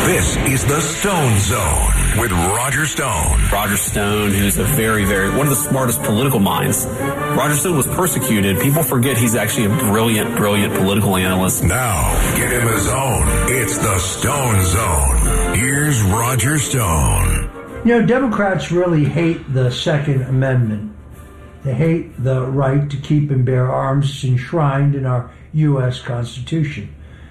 This is the Stone Zone with Roger Stone. Roger Stone, who's a one of the smartest political minds. Roger Stone was persecuted. People forget he's actually a brilliant political analyst. Now, get in the zone. It's the Stone Zone. Here's Roger Stone. You know, Democrats really hate the Second Amendment. They hate the right to keep and bear arms enshrined in our U.S. Constitution.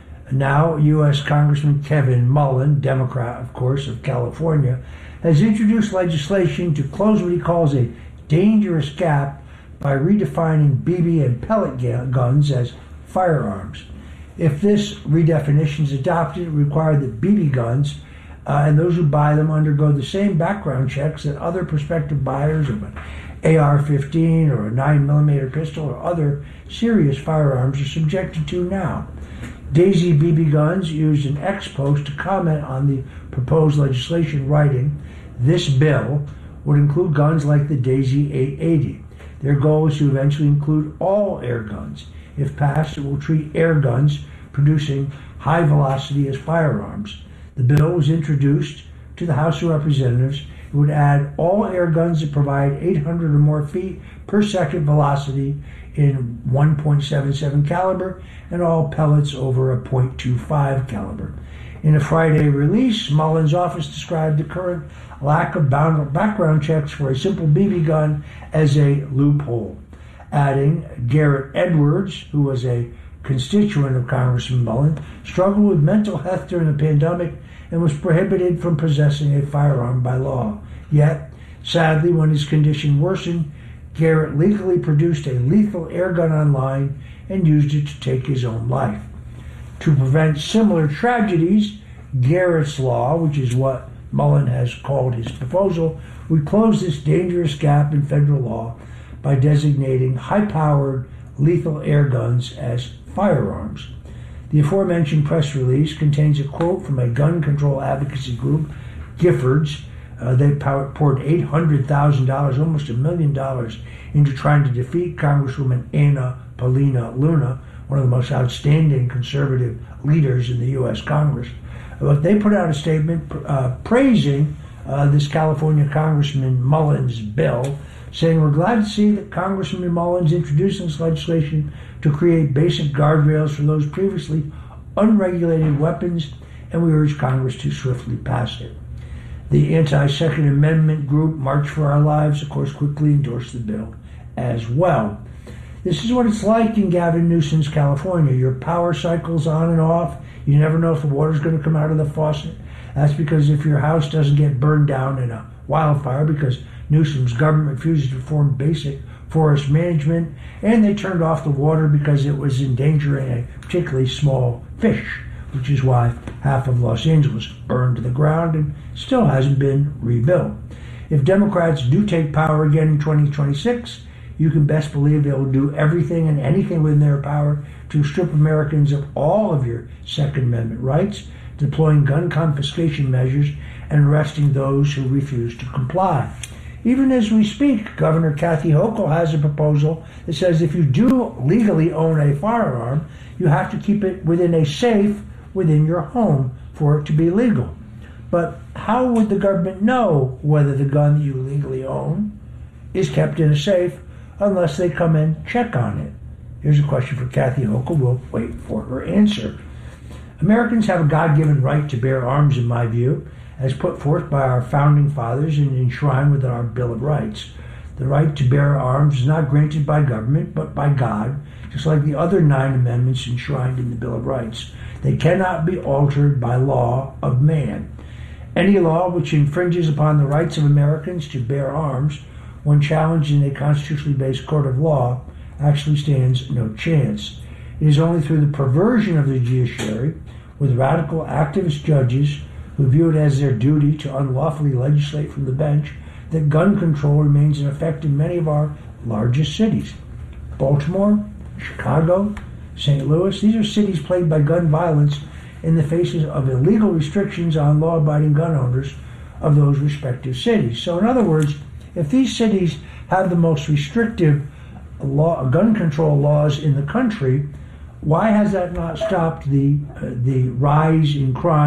Now, U.S. Congressman Kevin Mullen, Democrat, of course, of California, has introduced legislation to close what he calls a dangerous gap by redefining BB and pellet guns as firearms. If this redefinition is adopted, it would require that BB guns and those who buy them undergo the same background checks that other prospective buyers of an AR-15 or a 9mm pistol or other serious firearms are subjected to now. Daisy BB Guns used an X post to comment on the proposed legislation, writing, "This bill would include guns like the Daisy 880. Their goal is to eventually include all air guns. If passed, it will treat air guns producing high velocity as firearms." The bill was introduced to the House of Representatives. It would add all air guns that provide 800 or more feet per second velocity in 1.77 caliber and all pellets over a .25 caliber. In a Friday release, Mullen's office described the current lack of background checks for a simple BB gun as a loophole, adding Garrett Edwards, who was a constituent of Congressman Mullen, struggled with mental health during the pandemic and was prohibited from possessing a firearm by law. Yet, sadly, when his condition worsened, Garrett legally produced a lethal air gun online and used it to take his own life. To prevent similar tragedies, Garrett's Law, which is what Mullen has called his proposal, would close this dangerous gap in federal law by designating high-powered lethal air guns as firearms. The aforementioned press release contains a quote from a gun control advocacy group, Giffords. They poured $800,000, almost $1 million, into trying to defeat Congresswoman Anna Paulina Luna, one of the most outstanding conservative leaders in the U.S. Congress. But they put out a statement praising this California Congressman Mullen's bill, saying, "We're glad to see that Congressman Mullen's introducing this legislation to create basic guardrails for those previously unregulated weapons, and we urge Congress to swiftly pass it." The anti-Second Amendment group March for Our Lives, of course, quickly endorsed the bill as well. This is what it's like in Gavin Newsom's California. Your power cycles on and off. You never know if the water's going to come out of the faucet. That's because if your house doesn't get burned down in a wildfire because Newsom's government refuses to perform basic forest management, and they turned off the water because it was endangering a particularly small fish, which is why half of Los Angeles burned to the ground and still hasn't been rebuilt. If Democrats do take power again in 2026, you can best believe they will do everything and anything within their power to strip Americans of all of your Second Amendment rights, deploying gun confiscation measures and arresting those who refuse to comply. Even as we speak, Governor Kathy Hochul has a proposal that says if you do legally own a firearm, you have to keep it within a safe within your home for it to be legal. But how would the government know whether the gun that you legally own is kept in a safe unless they come and check on it? Here's a question for Kathy Hochul. We'll wait for her answer. Americans have a God-given right to bear arms, in my view, as put forth by our founding fathers and enshrined within our Bill of Rights. The right to bear arms is not granted by government, but by God, just like the other 9 amendments enshrined in the Bill of Rights. They cannot be altered by law of man. Any law which infringes upon the rights of Americans to bear arms, when challenged in a constitutionally based court of law, actually stands no chance. It is only through the perversion of the judiciary, with radical activist judges who view it as their duty to unlawfully legislate from the bench, that gun control remains in effect in many of our largest cities. Baltimore, Chicago, St. Louis, these are cities plagued by gun violence in the faces of illegal restrictions on law-abiding gun owners of those respective cities. So in other words, if these cities have the most restrictive gun control laws in the country, why has that not stopped the rise in crime,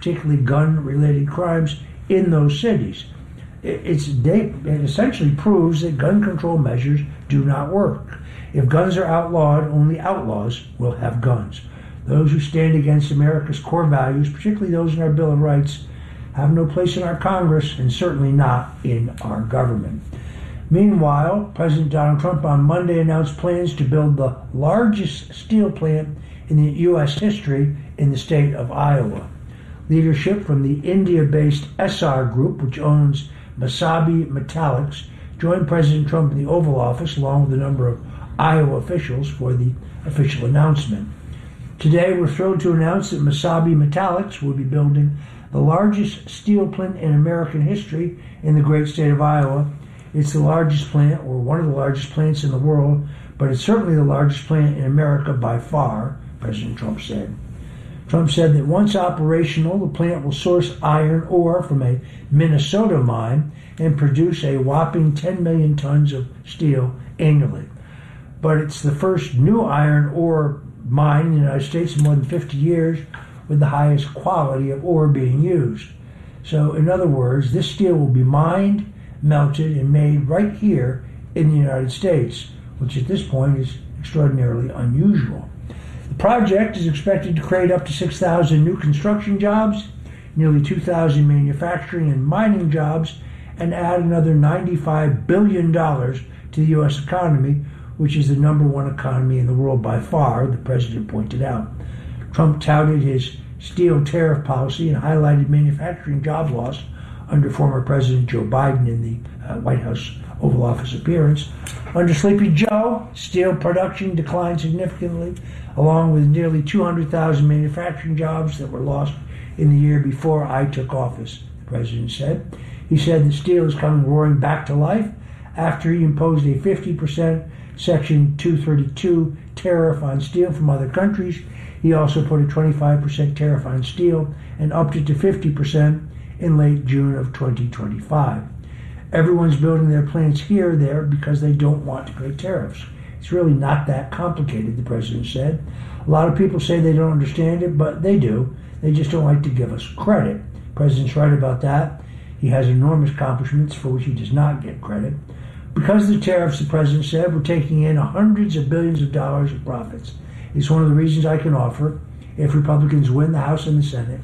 particularly gun-related crimes in those cities. It essentially proves that gun control measures do not work. If guns are outlawed, only outlaws will have guns. Those who stand against America's core values, particularly those in our Bill of Rights, have no place in our Congress and certainly not in our government. Meanwhile, President Donald Trump on Monday announced plans to build the largest steel plant in the U.S. history in the state of Iowa. Leadership from the India-based Essar Group, which owns Mesabi Metallics, joined President Trump in the Oval Office along with a number of Iowa officials for the official announcement. Today, we're thrilled to announce that Mesabi Metallics will be building the largest steel plant in American history in the great state of Iowa. It's the largest plant, or one of the largest plants in the world, but it's certainly the largest plant in America by far, President Trump said. Trump said that once operational, the plant will source iron ore from a Minnesota mine and produce a whopping 10 million tons of steel annually. But it's the first new iron ore mine in the United States in more than 50 years with the highest quality of ore being used. So, in other words, this steel will be mined, melted, and made right here in the United States, which at this point is extraordinarily unusual. The project is expected to create up to 6,000 new construction jobs, nearly 2,000 manufacturing and mining jobs, and add another $95 billion to the U.S. economy, which is the number one economy in the world by far, the president pointed out. Trump touted his steel tariff policy and highlighted manufacturing job loss under former President Joe Biden in the White House Oval Office appearance. Under Sleepy Joe, steel production declined significantly, along with nearly 200,000 manufacturing jobs that were lost in the year before I took office, the president said. He said that steel is coming roaring back to life after he imposed a 50% Section 232 tariff on steel from other countries. He also put a 25% tariff on steel and upped it to 50% in late June of 2025. Everyone's building their plants here or there because they don't want to pay tariffs. It's really not that complicated, the president said. A lot of people say they don't understand it, but they do. They just don't like to give us credit. The president's right about that. He has enormous accomplishments for which he does not get credit. Because of the tariffs, the president said, we're taking in hundreds of billions of dollars of profits. It's one of the reasons I can offer, if Republicans win the House and the Senate,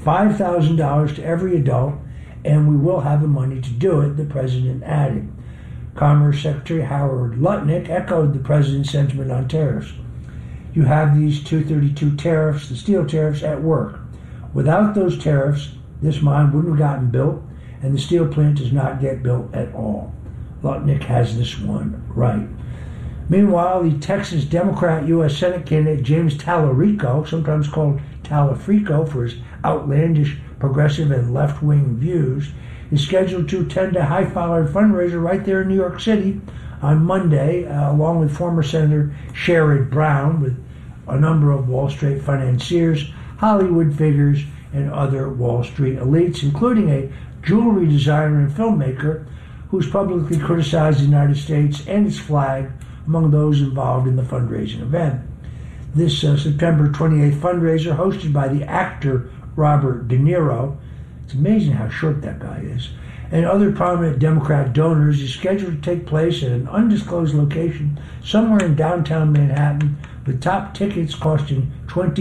$5,000 to every adult, and we will have the money to do it, the president added. Commerce Secretary Howard Lutnick echoed the president's sentiment on tariffs. You have these 232 tariffs, the steel tariffs, at work. Without those tariffs, this mine wouldn't have gotten built, and the steel plant does not get built at all. Lutnick has this one right. Meanwhile, the Texas Democrat U.S. Senate candidate James Tallarico, sometimes called Talafrico for his outlandish, progressive, and left-wing views, is scheduled to attend a high-powered fundraiser right there in New York City on Monday, along with former Senator Sherrod Brown, with a number of Wall Street financiers, Hollywood figures, and other Wall Street elites, including a jewelry designer and filmmaker who's publicly criticized the United States and its flag among those involved in the fundraising event. This September 28th fundraiser, hosted by the actor Robert De Niro, it's amazing how short that guy is, and other prominent Democrat donors, is scheduled to take place at an undisclosed location somewhere in downtown Manhattan, with top tickets costing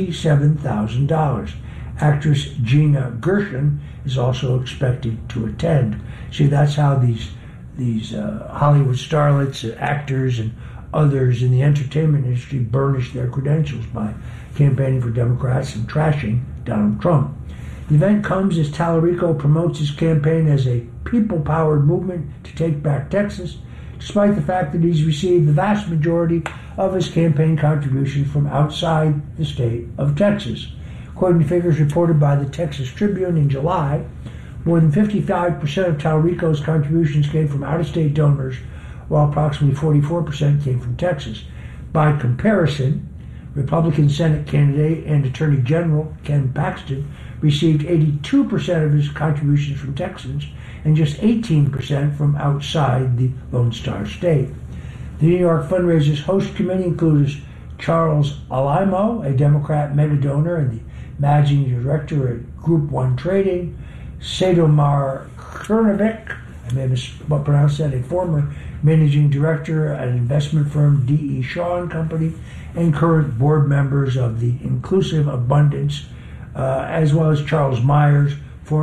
$27,000. Actress Gina Gershon is also expected to attend. See, that's how these Hollywood starlets, actors, and others in the entertainment industry burnish their credentials by campaigning for Democrats and trashing Donald Trump. The event comes as Tallarico promotes his campaign as a people-powered movement to take back Texas, despite the fact that he's received the vast majority of his campaign contributions from outside the state of Texas. According to figures reported by the Texas Tribune in July, more than 55% of Tallarico's contributions came from out-of-state donors, while approximately 44% came from Texas. By comparison, Republican Senate candidate and Attorney General Ken Paxton received 82% of his contributions from Texans and just 18% from outside the Lone Star State. The New York fundraiser's host committee includes Charles Alimo, a Democrat mega donor, and the managing director at Group One Trading, Sadomar Kurnovic, I may have mispronounced that, a former managing director at investment firm D.E. Shaw and Company, and current board members of the Inclusive Abundance, as well as Charles Myers,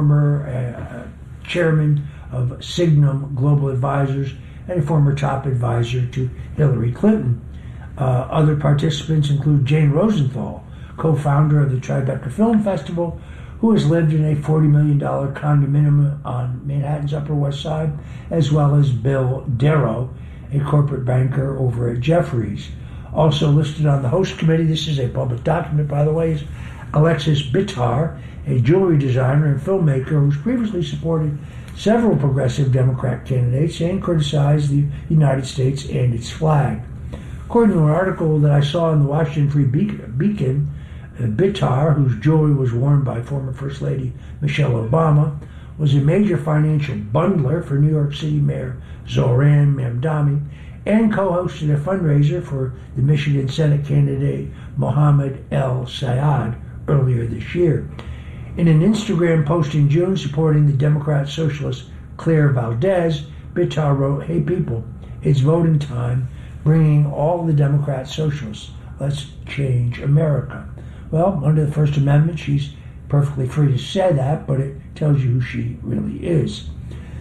former chairman of Signum Global Advisors and a former top advisor to Hillary Clinton. Other participants include Jane Rosenthal, co-founder of the Tribeca Film Festival, who has lived in a $40 million condominium on Manhattan's Upper West Side, as well as Bill Darrow, a corporate banker over at Jefferies. Also listed on the host committee, this is a public document, by the way, is Alexis Bitar, a jewelry designer and filmmaker who's previously supported several progressive Democrat candidates and criticized the United States and its flag. According to an article that I saw in the Washington Free Beacon, Bitar, whose jewelry was worn by former First Lady Michelle Obama, was a major financial bundler for New York City Mayor Zohran Mamdani and co-hosted a fundraiser for the Michigan Senate candidate Mohammed El-Sayed earlier this year. In an Instagram post in June supporting the Democrat Socialist Claire Valdez, Bitar wrote, "Hey people, it's voting time, bringing all the Democrat Socialists. Let's change America." Well, under the First Amendment, she's perfectly free to say that, but it tells you who she really is.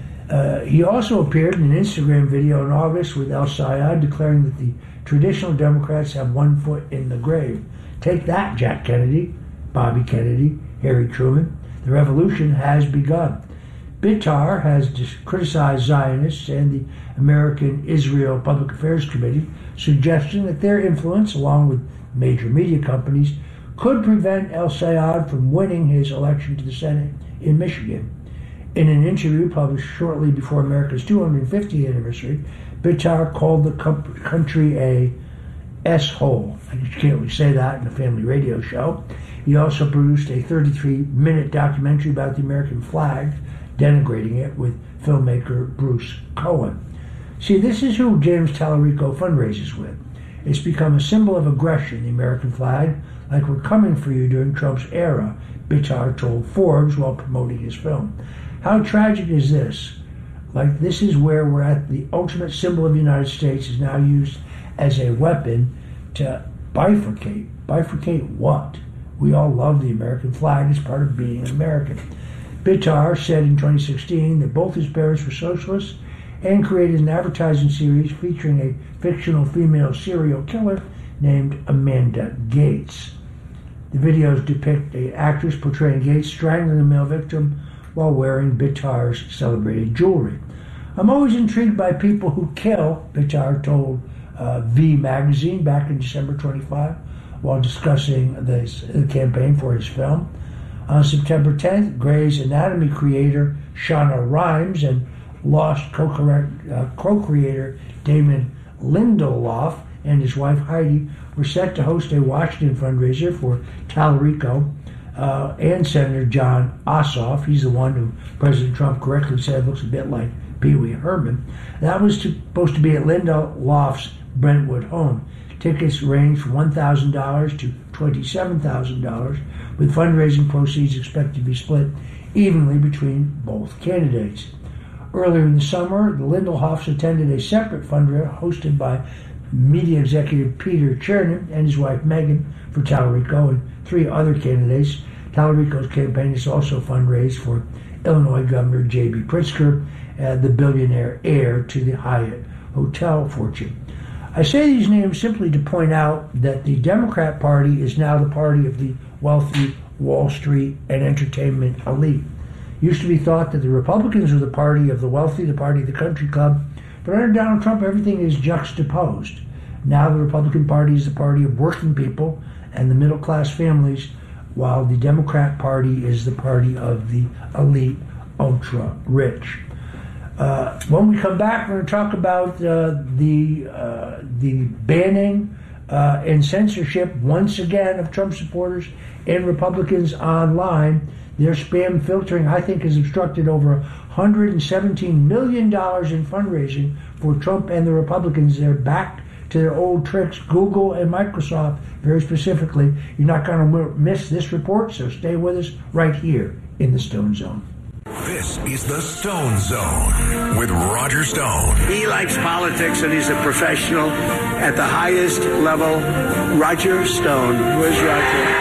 He also appeared in an Instagram video in August with El-Sayed declaring that the traditional Democrats have one foot in the grave. Take that, Jack Kennedy, Bobby Kennedy, Harry Truman. The revolution has begun. Bitar has criticized Zionists and the American Israel Public Affairs Committee, suggesting that their influence, along with major media companies, could prevent El-Sayed from winning his election to the Senate in Michigan. In an interview published shortly before America's 250th anniversary, Bitar called the country a S-hole. I just can't really say that in a family radio show. He also produced a 33-minute documentary about the American flag, denigrating it, with filmmaker Bruce Cohen. See, this is who James Tallarico fundraises with. It's become a symbol of aggression, the American flag, like we're coming for you during Trump's era, Bitar told Forbes while promoting his film. How tragic is this? Like, this is where we're at. The ultimate symbol of the United States is now used as a weapon to bifurcate. Bifurcate what? We all love the American flag as part of being an American. Bitar said in 2016 that both his parents were socialists and created an advertising series featuring a fictional female serial killer named Amanda Gates. The videos depict an actress portraying Gates strangling a male victim while wearing Bitar's celebrated jewelry. I'm always intrigued by people who kill, Bitar told V Magazine back in December 25 while discussing the campaign for his film. On September 10th, Grey's Anatomy creator Shonda Rhimes and Lost co-creator Damon Lindelof and his wife Heidi were set to host a Washington fundraiser for Tallarico and Senator John Ossoff. He's the one who President Trump correctly said looks a bit like Pee Wee Herman. That was supposed to be at Lindelof's Brentwood home. Tickets range from $1,000 to $27,000, with fundraising proceeds expected to be split evenly between both candidates. Earlier in the summer, the Lindelofs attended a separate fundraiser hosted by media executive Peter Chernin and his wife Megan for Tallarico and three other candidates. Tallarico's campaign has also fundraised for Illinois Governor J.B. Pritzker, the billionaire heir to the Hyatt hotel fortune. I say these names simply to point out that the Democrat Party is now the party of the wealthy Wall Street and entertainment elite. It used to be thought that the Republicans were the party of the wealthy, the party of the country club, but under Donald Trump, everything is juxtaposed. Now the Republican Party is the party of working people and the middle-class families, while the Democrat Party is the party of the elite, ultra-rich. When we come back, we're going to talk about the banning and censorship, once again, of Trump supporters and Republicans online. Their spam filtering, I think, has obstructed over $117 million in fundraising for Trump and the Republicans. They're back to their old tricks, Google and Microsoft very specifically. You're not going to miss this report, so stay with us right here in the Stone Zone. This is the Stone Zone with Roger Stone. He likes politics and he's a professional at the highest level. Roger Stone. Where's Roger?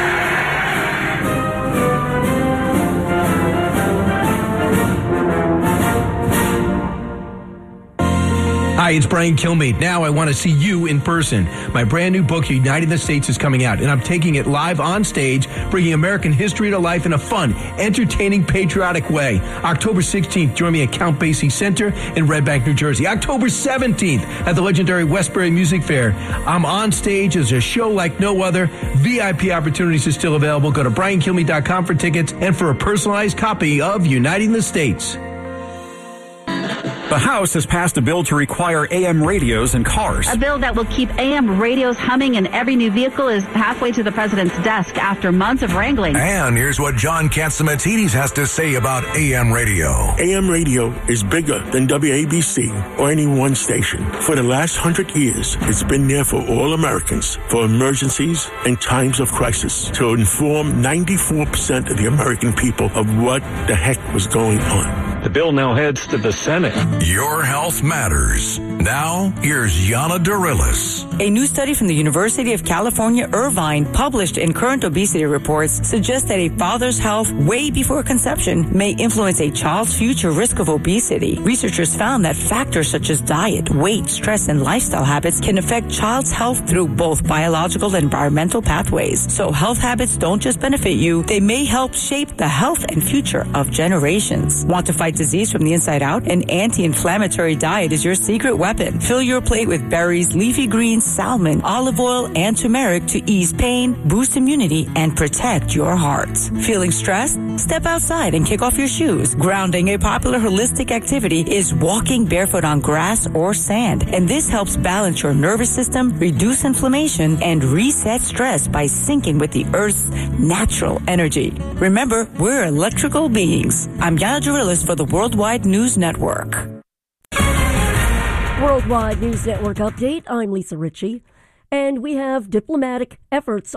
Hi, it's Brian Kilmeade. Now I want to see you in person. My brand new book, Uniting the States, is coming out, and I'm taking it live on stage, bringing American history to life in a fun, entertaining, patriotic way. October 16th, join me at Count Basie Center in Red Bank, New Jersey. October 17th at the legendary Westbury Music Fair. I'm on stage as a show like no other. VIP opportunities are still available. Go to BrianKilmeade.com for tickets and for a personalized copy of Uniting the States. The House has passed a bill to require AM radios in cars. A bill that will keep AM radios humming in every new vehicle is halfway to the president's desk after months of wrangling. And here's what John Catsimatidis has to say about AM radio. AM radio is bigger than WABC or any one station. For the last 100 years, it's been there for all Americans, for emergencies and times of crisis, to inform 94% of the American people of what the heck was going on. The bill now heads to the Senate. Your health matters. Now, here's Yana Darilis. A new study from the University of California, Irvine, published in Current Obesity Reports, suggests that a father's health way before conception may influence a child's future risk of obesity. Researchers found that factors such as diet, weight, stress, and lifestyle habits can affect child's health through both biological and environmental pathways. So health habits don't just benefit you, they may help shape the health and future of generations. Want to fight disease from the inside out? An anti-inflammatory diet is your secret weapon. Fill your plate with berries, leafy greens, salmon, olive oil, and turmeric to ease pain, boost immunity, and protect your heart. Feeling stressed? Step outside and kick off your shoes. Grounding, a popular holistic activity, is walking barefoot on grass or sand. And this helps balance your nervous system, reduce inflammation, and reset stress by syncing with the Earth's natural energy. Remember, we're electrical beings. I'm Yana Darilis for the Worldwide News Network. Worldwide News Network update. I'm Lisa Ritchie, and we have diplomatic efforts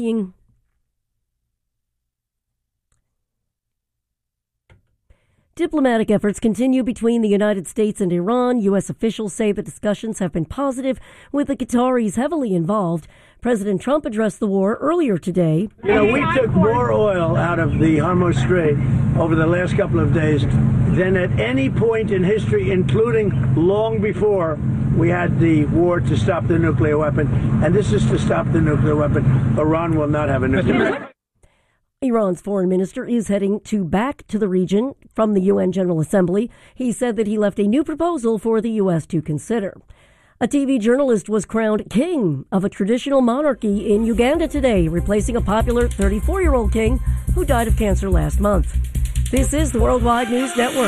continue between the United States and Iran. U.S. officials say the discussions have been positive, with the Qataris heavily involved. President Trump addressed the war earlier today. You know, we took more oil out of the Hormuz Strait over the last couple of days than at any point in history, including long before we had the war to stop the nuclear weapon. And this is to stop the nuclear weapon. Iran will not have a nuclear weapon. Iran's foreign minister is heading back to the region from the UN General Assembly. He said that he left a new proposal for the U.S. to consider. A TV journalist was crowned king of a traditional monarchy in Uganda today, replacing a popular 34-year-old king who died of cancer last month. This is the Worldwide News Network.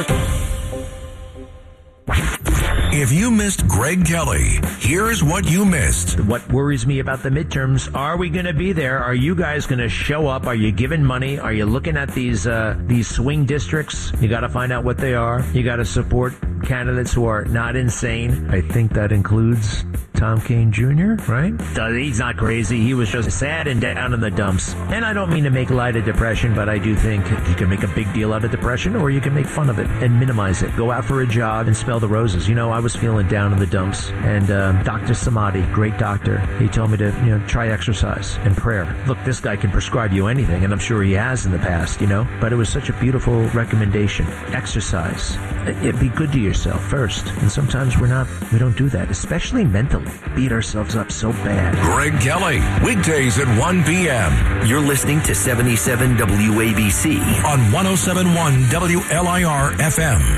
If you missed Greg Kelly, here's what you missed. What worries me about the midterms, are we going to be there? Are you guys going to show up? Are you giving money? Are you looking at these swing districts? You got to find out what they are. You got to support candidates who are not insane. I think that includes Tom Kean Jr., right? He's not crazy. He was just sad and down in the dumps. And I don't mean to make light of depression, but I do think you can make a big deal out of depression, or you can make fun of it and minimize it. Go out for a jog and smell the roses. You know, I was feeling down in the dumps, and Dr. Samadi, great doctor, he told me to, try exercise and prayer. Look, this guy can prescribe you anything, and I'm sure he has in the past, but it was such a beautiful recommendation. Exercise. Be good to yourself first, and sometimes we don't do that, especially mentally. Beat ourselves up so bad. Greg Kelly, weekdays at 1 p.m. You're listening to 77 WABC on 107.1 WLIR FM.